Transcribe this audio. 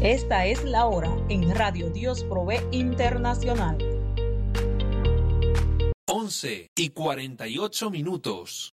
Esta es la hora en Radio Dios Provee Internacional. 11:48.